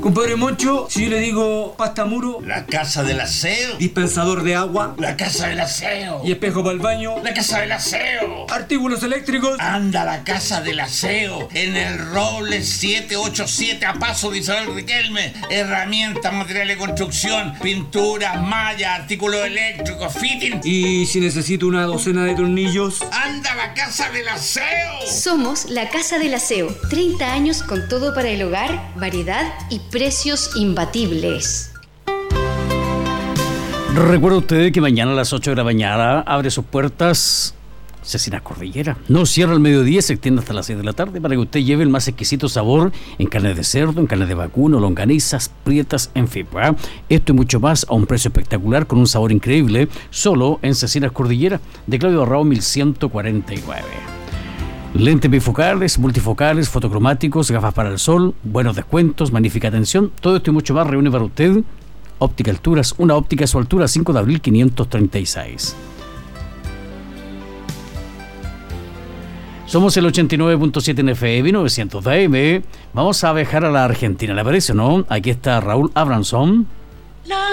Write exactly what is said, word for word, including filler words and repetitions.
Compadre Moncho, si yo le digo pasta muro, la casa del aseo. Dispensador de agua, la casa del aseo. Y espejo para el baño, la casa del aseo. Artículos eléctricos, anda la casa del aseo. En el Roble siete ocho siete a paso de Isabel Riquelme. Herramientas, material de construcción, pinturas, mallas, artículos eléctricos, fitting. Y si necesito una docena de tornillos, anda la casa del aseo. Somos la Casa del Aseo. treinta años con todo para el hogar, variedad y precios imbatibles. Recuerda usted que mañana a las ocho de la mañana abre sus puertas Cecinas Cordillera. No cierra al mediodía, se extiende hasta las seis de la tarde para que usted lleve el más exquisito sabor en carne de cerdo, en carne de vacuno, longanizas, prietas, en fin. ¿eh? Esto y mucho más a un precio espectacular con un sabor increíble, solo en Cecinas Cordillera, de Claudio Arrao mil ciento cuarenta y nueve. Lentes bifocales, multifocales, fotocromáticos, gafas para el sol, buenos descuentos, magnífica atención. Todo esto y mucho más reúne para usted Óptica Alturas, una óptica a su altura, cinco de abril quinientos treinta y seis. Somos el ochenta y nueve punto siete en F M, novecientos A M. Vamos a viajar a la Argentina, ¿le parece o no? Aquí está Raúl Abramson.